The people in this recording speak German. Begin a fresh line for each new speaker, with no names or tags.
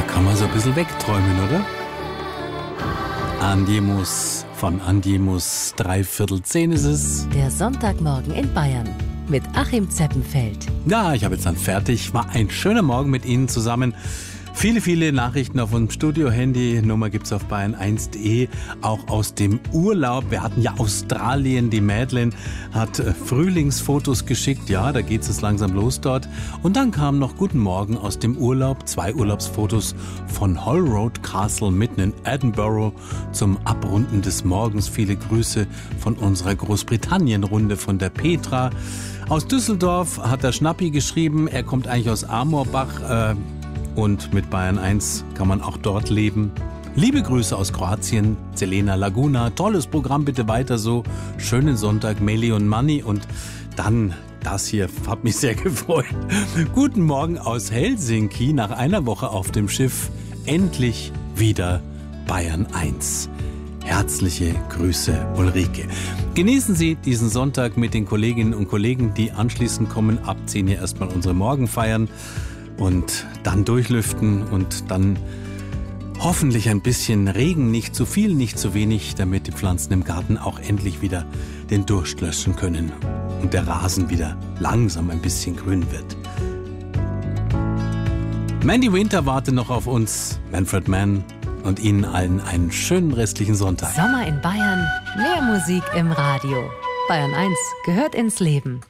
Kann man so ein bisschen wegträumen, oder? Andimus von Andimus, 9:45 ist es.
Der Sonntagmorgen in Bayern mit Achim Zeppenfeld.
Ja, ich habe jetzt dann fertig. War ein schöner Morgen mit Ihnen zusammen. Viele, viele Nachrichten auf unserem Studio-Handy. Nummer gibt's auf bayern1.de. Auch aus dem Urlaub. Wir hatten ja Australien. Die Madeleine hat Frühlingsfotos geschickt. Ja, da geht's jetzt langsam los dort. Und dann kam noch Guten Morgen aus dem Urlaub. 2 Urlaubsfotos von Holroyd Castle mitten in Edinburgh zum Abrunden des Morgens. Viele Grüße von unserer Großbritannien-Runde von der Petra. Aus Düsseldorf hat der Schnappi geschrieben. Er kommt eigentlich aus Amorbach. Und mit Bayern 1 kann man auch dort leben. Liebe Grüße aus Kroatien, Selena Laguna. Tolles Programm, bitte weiter so. Schönen Sonntag, Meli und Manni. Und dann das hier, hat mich sehr gefreut. Guten Morgen aus Helsinki, nach einer Woche auf dem Schiff. Endlich wieder Bayern 1. Herzliche Grüße, Ulrike. Genießen Sie diesen Sonntag mit den Kolleginnen und Kollegen, die anschließend kommen. Ab 10 Uhr erstmal unsere Morgenfeiern. Und dann durchlüften und dann hoffentlich ein bisschen Regen, nicht zu viel, nicht zu wenig, damit die Pflanzen im Garten auch endlich wieder den Durst löschen können und der Rasen wieder langsam ein bisschen grün wird. Mandy Winter wartet noch auf uns, Manfred Mann, und Ihnen allen einen schönen restlichen Sonntag.
Sommer in Bayern, mehr Musik im Radio. Bayern 1 gehört ins Leben.